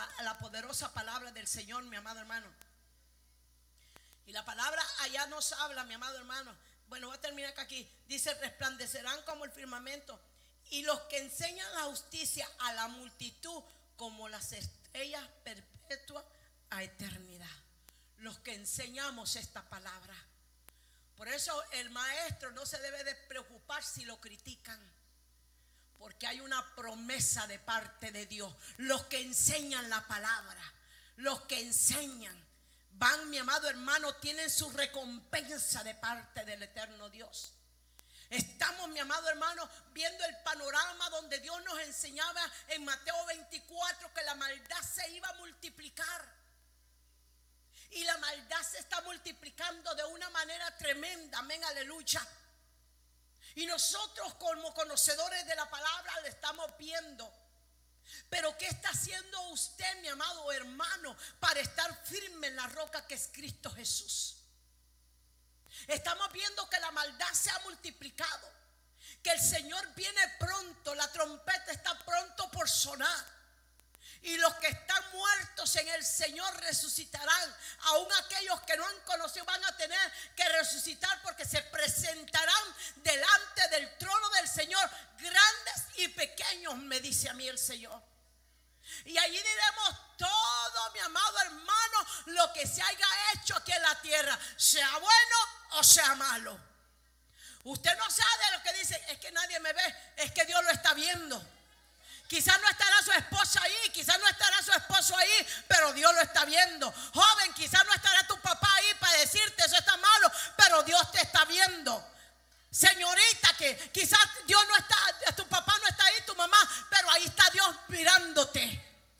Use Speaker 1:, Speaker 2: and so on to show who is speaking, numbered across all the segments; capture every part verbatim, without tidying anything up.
Speaker 1: la, la poderosa palabra del Señor, mi amado hermano. Y la palabra allá nos habla, mi amado hermano. Bueno, voy a terminar aquí. Dice, resplandecerán como el firmamento, y los que enseñan la justicia a la multitud como las estrellas perpetuas a eternidad. Los que enseñamos esta palabra. Por eso el maestro no se debe de preocupar si lo critican, porque hay una promesa de parte de Dios. Los que enseñan la palabra, los que enseñan, van, mi amado hermano, tienen su recompensa de parte del eterno Dios. Estamos, mi amado hermano, viendo el panorama donde Dios nos enseñaba en Mateo veinticuatro que la maldad se iba a multiplicar. Y la maldad se está multiplicando de una manera tremenda, amén, aleluya. Y nosotros como conocedores de la palabra le estamos viendo. Pero ¿qué está haciendo usted, mi amado hermano, para estar firme en la roca que es Cristo Jesús? Estamos viendo que la maldad se ha multiplicado, que el Señor viene pronto, la trompeta está pronto por sonar. Y los que están muertos en el Señor resucitarán. Aún aquellos que no han conocido van a tener que resucitar, porque se presentarán delante del trono del Señor, grandes y pequeños, me dice a mí el Señor. Y allí diremos todo, mi amado hermano, lo que se haya hecho aquí en la tierra, sea bueno o sea malo. Usted no sabe lo que dice, es que nadie me ve, es que Dios lo está viendo. Quizás no estará su esposa ahí, quizás no estará su esposo ahí, pero Dios lo está viendo. Joven, quizás no estará tu papá ahí para decirte eso está malo, pero Dios te está viendo. Señorita, que quizás Dios no está, tu papá no está ahí, tu mamá, pero ahí está Dios mirándote.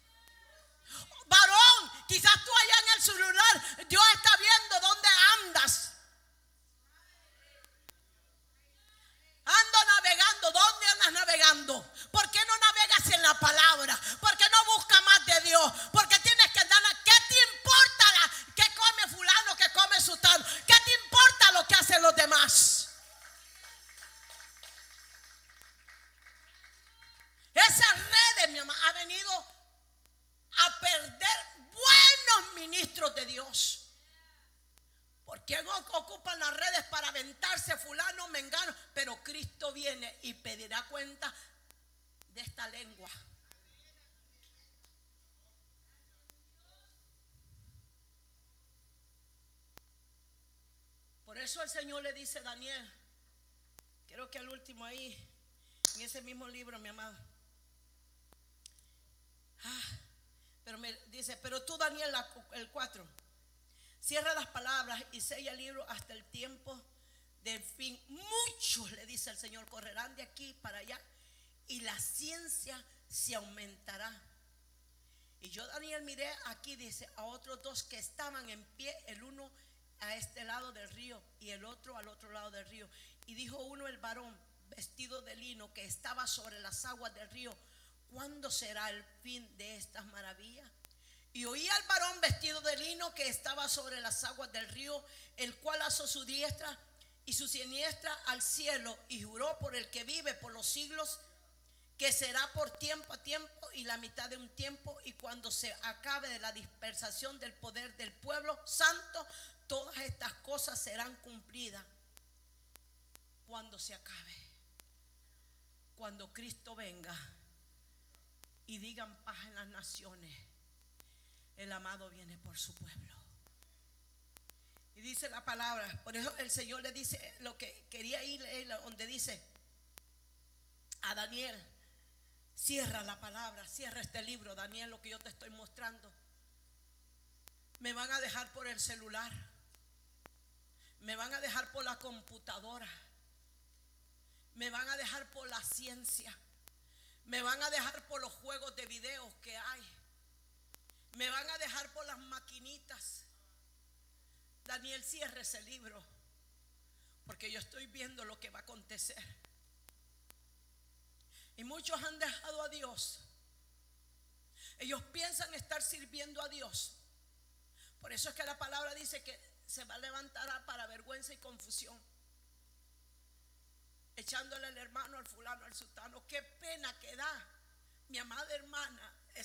Speaker 1: Varón, quizás tú allá en el celular, Dios está viendo dónde andas. Ando navegando. ¿Dónde andas navegando? ¿Por qué no navegas en la palabra? ¿Por qué no buscas más de Dios? ¿Por qué tienes que andar? ¿Qué te importa la, qué come fulano, qué come sultano? ¿Qué te importa lo que hacen los demás? Esas redes, mi mamá, ha venido a perder buenos ministros de Dios. ¿Por qué ocupan las redes para aventarse fulano, mengano? Pero Cristo viene y pedirá cuenta de esta lengua. Por eso el Señor le dice a Daniel, creo que el último ahí, en ese mismo libro, mi amado. Ah, pero me dice, pero tú, Daniel, el cuatro, cierra las palabras y sella el libro hasta el tiempo del fin. Muchos, le dice el Señor, correrán de aquí para allá y la ciencia se aumentará. Y yo, Daniel, miré aquí, dice, a otros dos que estaban en pie, el uno a este lado del río y el otro al otro lado del río. Y dijo uno, el varón vestido de lino que estaba sobre las aguas del río, ¿cuándo será el fin de estas maravillas? Y oí al varón vestido de lino que estaba sobre las aguas del río, el cual alzó su diestra y su siniestra al cielo y juró por el que vive por los siglos, que será por tiempo a tiempo y la mitad de un tiempo, y cuando se acabe de la dispersación del poder del pueblo santo, todas estas cosas serán cumplidas. Cuando se acabe, cuando Cristo venga y digan paz en las naciones, el amado viene por su pueblo. Y dice la palabra, por eso el Señor le dice lo que quería ir, donde dice a Daniel, cierra la palabra, cierra este libro, Daniel, lo que yo te estoy mostrando. Me van a dejar por el celular, me van a dejar por la computadora, me van a dejar por la ciencia, me van a dejar por los juegos de videos que hay, me van a dejar por las maquinitas. Daniel, cierre ese libro, porque yo estoy viendo lo que va a acontecer. Y muchos han dejado a Dios. Ellos piensan estar sirviendo a Dios. Por eso es que la palabra dice que se va a levantar para vergüenza y confusión, echándole al hermano, al fulano, al sultano. Qué pena que da, mi amada hermana,